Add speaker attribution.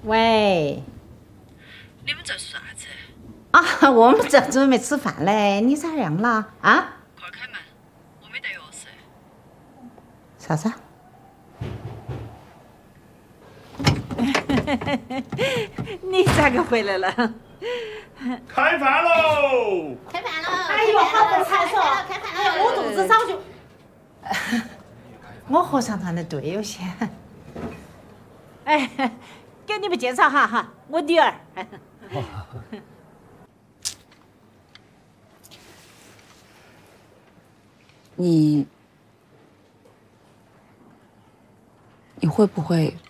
Speaker 1: 喂，
Speaker 2: 你们在说啥子？
Speaker 1: 啊，我们正准备吃饭嘞，你咋样了啊？
Speaker 2: 快开门，我没得钥匙。
Speaker 1: 啥子？
Speaker 3: 你咋个回来了？
Speaker 4: 开饭喽！
Speaker 5: 开饭了！
Speaker 3: 哎呦，好不才说，
Speaker 5: 开饭了！
Speaker 3: 哎呀，我肚子早就……
Speaker 1: 我和尚团的队友些。
Speaker 3: 哎，给你们介绍哈，我女儿。
Speaker 6: 你会不会